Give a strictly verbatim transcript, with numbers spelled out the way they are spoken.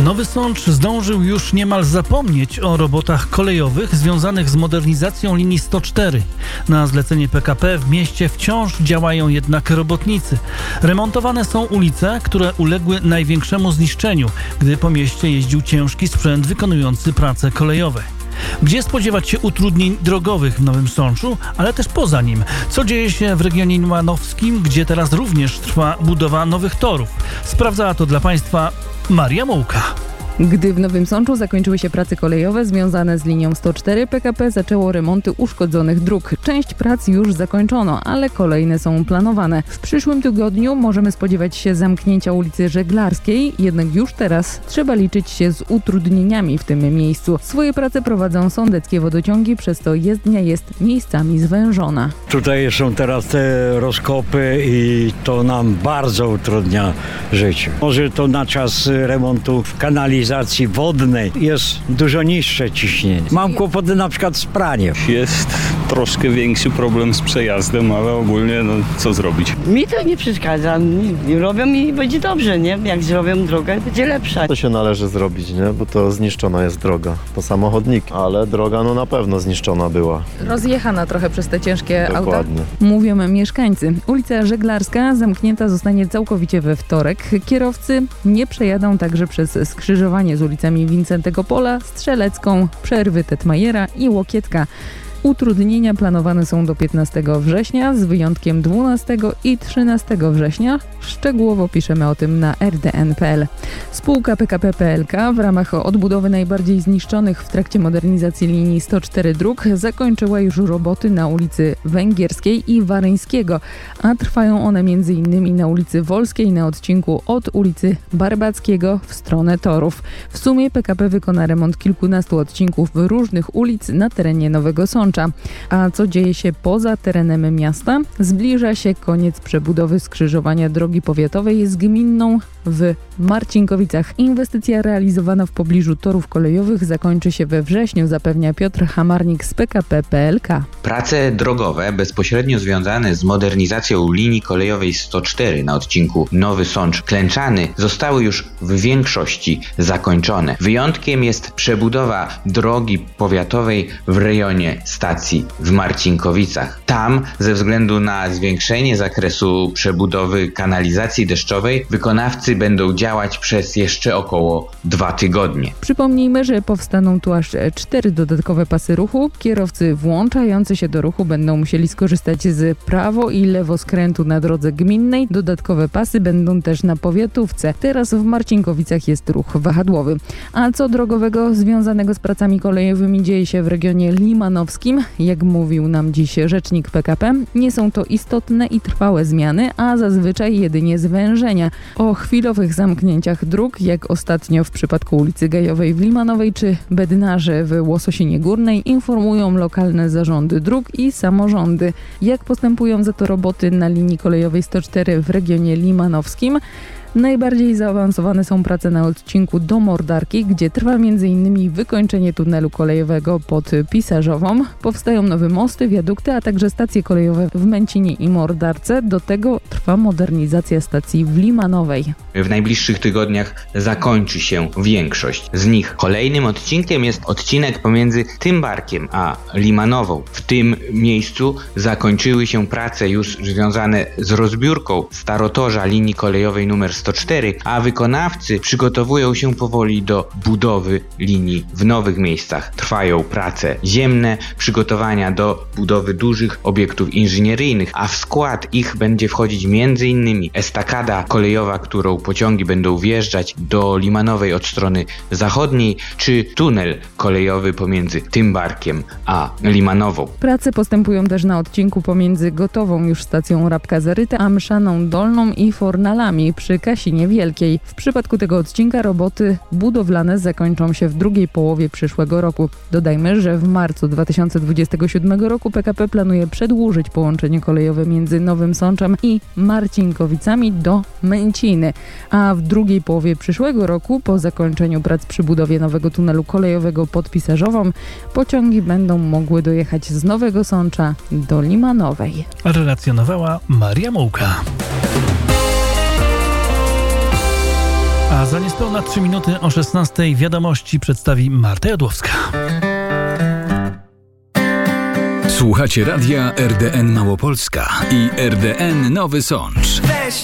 Nowy Sącz zdążył już niemal zapomnieć o robotach kolejowych związanych z modernizacją linii sto cztery. Na zlecenie P K P w mieście wciąż działają jednak robotnicy. Remontowane są ulice, które uległy największemu zniszczeniu, gdy po mieście jeździł ciężki sprzęt wykonujący prace kolejowe. Gdzie spodziewać się utrudnień drogowych w Nowym Sączu, ale też poza nim? Co dzieje się w regionie limanowskim, gdzie teraz również trwa budowa nowych torów? Sprawdzała to dla Państwa Maria Mułka. Gdy w Nowym Sączu zakończyły się prace kolejowe związane z linią sto cztery, P K P zaczęło remonty uszkodzonych dróg. Część prac już zakończono, ale kolejne są planowane. W przyszłym tygodniu możemy spodziewać się zamknięcia ulicy Żeglarskiej, jednak już teraz trzeba liczyć się z utrudnieniami w tym miejscu. Swoje prace prowadzą sądeckie wodociągi, przez to jezdnia jest miejscami zwężona. Tutaj są teraz te rozkopy i to nam bardzo utrudnia życie. Może to na czas remontu kanalizacji wodnej jest dużo niższe ciśnienie. Mam kłopoty na przykład z praniem. Jest troszkę większy problem z przejazdem, ale ogólnie no co zrobić? Mi to nie przeszkadza. Robią i będzie dobrze, nie? Jak zrobią drogę, będzie lepsza. To się należy zrobić, nie? Bo to zniszczona jest droga. To samochodnik, ale droga no na pewno zniszczona była. Rozjechana trochę przez te ciężkie Dokładnie. auta. Mówią mieszkańcy. Ulica Żeglarska zamknięta zostanie całkowicie we wtorek. Kierowcy nie przejadą także przez skrzyżowanie z ulicami Wincentego Pola, Strzelecką, Przerwy Tetmajera i Łokietka. Utrudnienia planowane są do piętnastego września, z wyjątkiem dwunastego i trzynastego września. Szczegółowo piszemy o tym na r d n kropka p l. Spółka P K P P L K w ramach odbudowy najbardziej zniszczonych w trakcie modernizacji linii sto cztery dróg zakończyła już roboty na ulicy Węgierskiej i Waryńskiego, a trwają one między innymi na ulicy Wolskiej na odcinku od ulicy Barbackiego w stronę torów. W sumie P K P wykona remont kilkunastu odcinków różnych ulic na terenie Nowego Sącza. A co dzieje się poza terenem miasta? Zbliża się koniec przebudowy skrzyżowania drogi powiatowej z gminną w Marcinkowicach. Inwestycja realizowana w pobliżu torów kolejowych zakończy się we wrześniu, zapewnia Piotr Hamarnik z P K P P L K. Prace drogowe bezpośrednio związane z modernizacją linii kolejowej sto cztery na odcinku Nowy Sącz-Klęczany zostały już w większości zakończone. Wyjątkiem jest przebudowa drogi powiatowej w rejonie stacji w Marcinkowicach. Tam ze względu na zwiększenie zakresu przebudowy kanalizacji deszczowej wykonawcy będą działać przez jeszcze około dwa tygodnie. Przypomnijmy, że powstaną tu aż cztery dodatkowe pasy ruchu. Kierowcy włączający się do ruchu będą musieli skorzystać z prawo i lewo skrętu na drodze gminnej. Dodatkowe pasy będą też na powiatówce. Teraz w Marcinkowicach jest ruch wahadłowy. A co drogowego związanego z pracami kolejowymi dzieje się w regionie limanowskim? Jak mówił nam dziś rzecznik P K P, nie są to istotne i trwałe zmiany, a zazwyczaj jedynie zwężenia. O chwilowych zamknięciach dróg, jak ostatnio w przypadku ulicy Gajowej w Limanowej czy Bednarze w Łososinie Górnej, informują lokalne zarządy dróg i samorządy. Jak postępują za to roboty na linii kolejowej sto cztery w regionie limanowskim? Najbardziej zaawansowane są prace na odcinku do Mordarki, gdzie trwa między innymi wykończenie tunelu kolejowego pod Pisarzową. Powstają nowe mosty, wiadukty, a także stacje kolejowe w Męcinie i Mordarce. Do tego trwa modernizacja stacji w Limanowej. W najbliższych tygodniach zakończy się większość z nich. Kolejnym odcinkiem jest odcinek pomiędzy Tymbarkiem a Limanową. W tym miejscu zakończyły się prace już związane z rozbiórką starotorza linii kolejowej numer sto cztery, a wykonawcy przygotowują się powoli do budowy linii w nowych miejscach. Trwają prace ziemne, przygotowania do budowy dużych obiektów inżynieryjnych, a w skład ich będzie wchodzić między innymi estakada kolejowa, którą pociągi będą wjeżdżać do Limanowej od strony zachodniej, czy tunel kolejowy pomiędzy Tymbarkiem a Limanową. Prace postępują też na odcinku pomiędzy gotową już stacją Rabka Zaryta a Mszaną Dolną i Fornalami przy Kasinie Wielkiej. W przypadku tego odcinka roboty budowlane zakończą się w drugiej połowie przyszłego roku. Dodajmy, że w marcu dwa tysiące dwudziestego siódmego roku P K P planuje przedłużyć połączenie kolejowe między Nowym Sączem i Marcinkowicami do Męciny, a w drugiej połowie przyszłego roku, po zakończeniu prac przy budowie nowego tunelu kolejowego pod Pisarzową, pociągi będą mogły dojechać z Nowego Sącza do Limanowej. Relacjonowała Maria Mułka. A za niespełna trzy minuty o szesnastej wiadomości przedstawi Marta Jodłowska. Słuchacie radia R D N Małopolska i R D N Nowy Sącz.